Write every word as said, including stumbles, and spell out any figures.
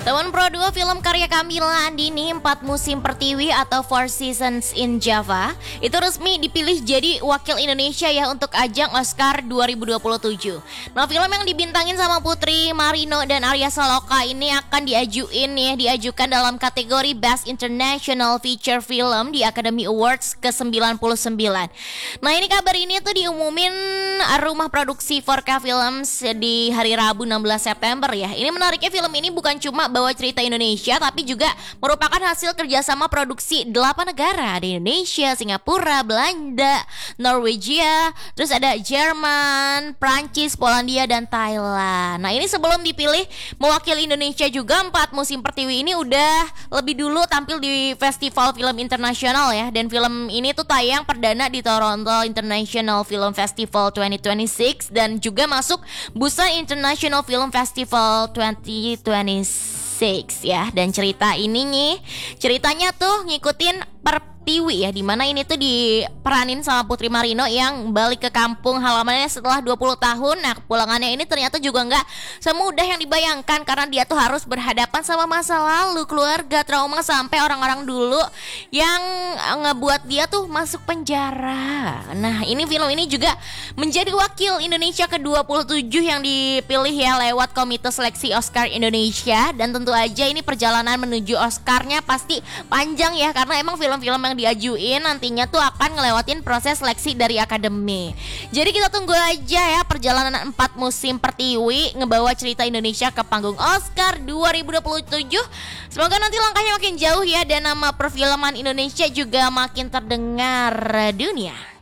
Tahun Pro dua film karya Kamila Andini Empat Musim Pertiwi atau Four Seasons in Java itu resmi dipilih jadi wakil Indonesia ya untuk ajang Oscar dua ribu dua puluh tujuh. Nah, film yang dibintangin sama Putri Marino dan Arya Saloka ini akan diajuin ya, diajukan dalam kategori Best International Feature Film di Academy Awards ke sembilan puluh sembilan. Nah, ini kabar ini tuh diumumin rumah produksi four K Films di hari Rabu enam belas September ya. Ini menariknya, film ini bukan cuma bawa cerita Indonesia tapi juga merupakan hasil kerjasama produksi delapan negara. Ada Indonesia, Singapura, Belanda, Norwegia, terus ada Jerman, Prancis, Polandia, dan Thailand. Nah, ini sebelum dipilih mewakili Indonesia juga, Empat Musim Pertiwi ini udah lebih dulu tampil di Festival Film Internasional ya. Dan film ini tuh tayang perdana di Toronto International Film Festival dua ribu dua puluh enam dan juga masuk Busan International Film Festival dua ribu dua puluh enam ya. Dan cerita ini nih, ceritanya tuh ngikutin Pertiwi ya, dimana ini tuh diperanin sama Putri Marino yang balik ke kampung halamannya setelah dua puluh tahun. Nah, kepulangannya ini ternyata juga nggak semudah yang dibayangkan karena dia tuh harus berhadapan sama masa lalu, keluarga, trauma, sampai orang-orang dulu yang ngebuat dia tuh masuk penjara. Nah, ini film ini juga menjadi wakil Indonesia ke dua puluh tujuh yang dipilih ya lewat Komite Seleksi Oscar Indonesia. Dan tentu aja ini perjalanan menuju Oscarnya pasti panjang ya, karena emang film-film yang diajuin nantinya tuh akan ngelewatin proses seleksi dari akademi. Jadi kita tunggu aja ya perjalanan Empat Musim Pertiwi ngebawa cerita Indonesia ke panggung Oscar dua ribu dua puluh tujuh. Semoga nanti langkahnya makin jauh ya, dan nama perfilman Indonesia juga makin terdengar dunia.